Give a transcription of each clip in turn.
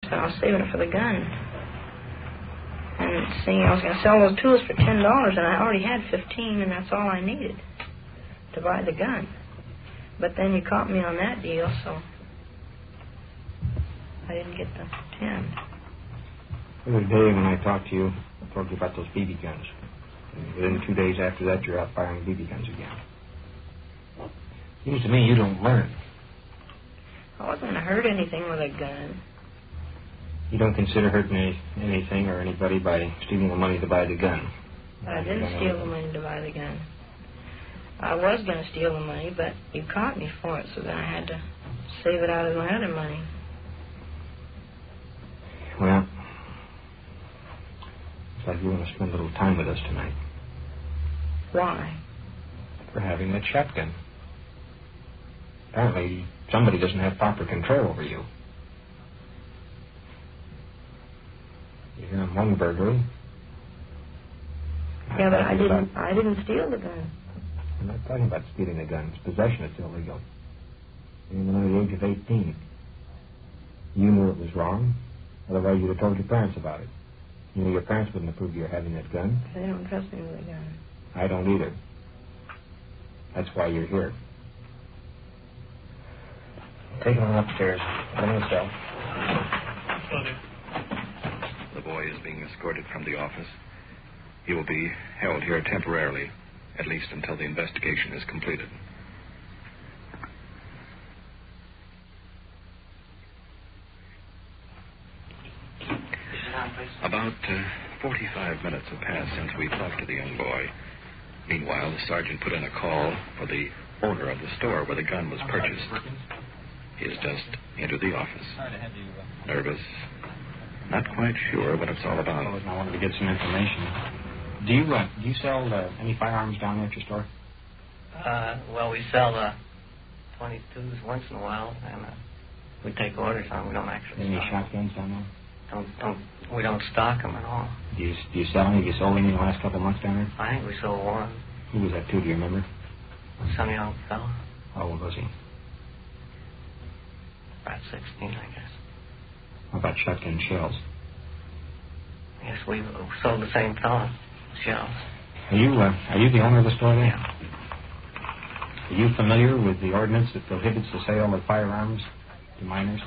So I was saving it for the gun. And seeing I was going to sell those tools for $10, and I already had 15, and that's all I needed to buy the gun. But then you caught me on that deal, so I didn't get the 10. The other day when I talked to you, I told you about those BB guns. And within 2 days after that, you're out firing BB guns again. Seems to me you don't learn. I wasn't going to hurt anything with a gun. You don't consider hurting anything or anybody by stealing the money to buy the gun. But I didn't steal the money to buy the gun. I was going to steal the money, but you caught me for it, so then I had to save it out of my other money. Well, looks like you want to spend a little time with us tonight. Why? For having that shotgun. Apparently, somebody doesn't have proper control over you. You're in one burglary. Yeah, but I didn't steal the gun. I'm not talking about stealing the gun. It's possession. It's illegal. Even under the age of 18. You knew it was wrong. Otherwise, you'd have told your parents about it. You know your parents wouldn't approve of your having that gun. They don't trust me with a gun. I don't either. That's why you're here. Take him upstairs. Put him in the cell. The boy is being escorted from the office. He will be held here temporarily, at least until the investigation is completed. About 45 minutes have passed since we talked to the young boy. Meanwhile, the sergeant put in a call for the owner of the store where the gun was purchased. He has just entered the office. Nervous. Not quite sure what it's all about. I wanted to get some information. Do you sell any firearms down there at your store? Well, we sell 22s once in a while, and we take orders on them. We don't actually Any sell shotguns down there? We don't stock them at all. Do you sell any? Have you sold any in the last couple of months down there? I think we sold one. Who was that to? Do you remember? Some young fella. How old was he? About 16, I guess. How about shotgun shells? Yes, we sold the same fella shells. Are you the owner of the store there? Yeah. Are you familiar with the ordinance that prohibits the sale of firearms to minors?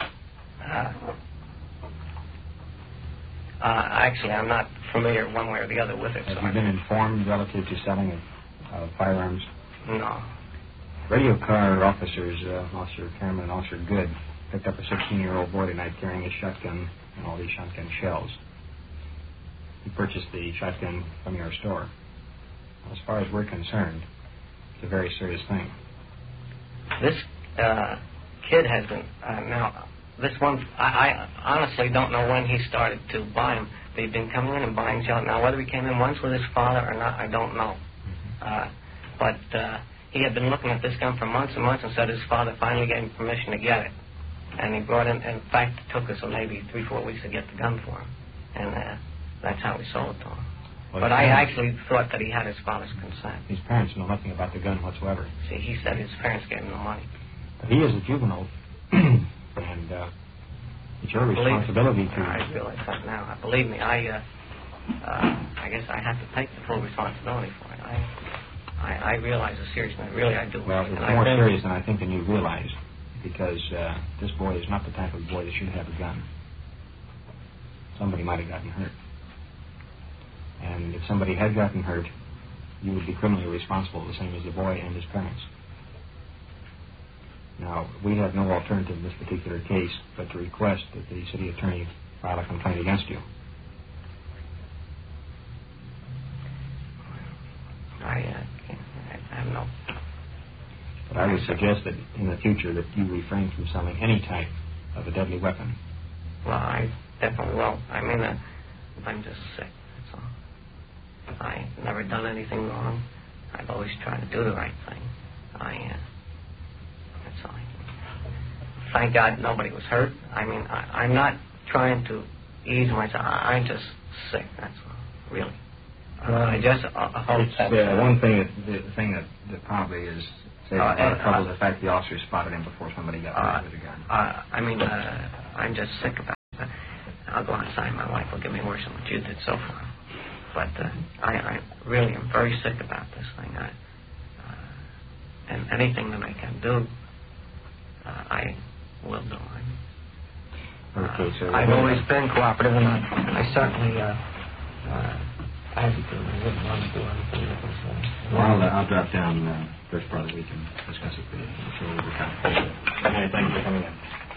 Actually, I'm not familiar one way or the other with it. Have you been informed relative to selling of firearms? No. Radio car officers, Officer Cameron and Officer Good, picked up a 16-year-old boy tonight carrying a shotgun and all these shotgun shells. He purchased the shotgun from your store. As far as we're concerned, it's a very serious thing. This kid has been, this one, I honestly don't know when he started to buy them. They've been coming in and buying shells. Now, whether he came in once with his father or not, I don't know. But he had been looking at this gun for months and months and said his father finally gave him permission to get it. And he brought in fact, it took us maybe 3-4 weeks to get the gun for him. And that's how we sold it to him. Well, but I actually thought that he had his father's consent. His parents know nothing about the gun whatsoever. See, he said his parents gave him the money. But he is a juvenile, and it's your responsibility to... I realize that now. Believe me, I guess I have to take the full responsibility for it. I realize the seriousness. Really, I do. Well, it's more serious than I think than you realize, because this boy is not the type of boy that should have a gun. Somebody might have gotten hurt. And if somebody had gotten hurt, you would be criminally responsible, the same as the boy and his parents. Now, we have no alternative in this particular case but to request that the city attorney file a complaint against you. I have no... But I would suggest that in the future that you refrain from selling any type of a deadly weapon. Well, I definitely will. I mean, I'm just sick, that's all. I've never done anything wrong. I've always tried to do the right thing. That's all. Thank God nobody was hurt. I mean, I'm not trying to ease myself. I'm just sick, that's all, really. I just hope that... One thing, the thing that probably is saving a lot of trouble is the fact the officers spotted him before somebody got hurt with a gun. I mean, I'm just sick about it. I'll go outside. My wife will give me worse than what you did so far. But I really am very sick about this thing. And anything that I can do, I will do. Okay, so I've always been cooperative, and I certainly advocate. I wouldn't want to do anything with this. Well, I'll drop down first part of the week and discuss it with you. I'm sure we'll be kind of. Thank you for coming in.